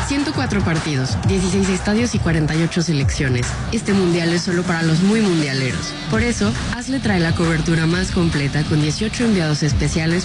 104 partidos, 16 estadios y 48 selecciones. Este mundial es solo para los muy mundialeros. Por eso, ASLE trae la cobertura más completa con 18 enviados especiales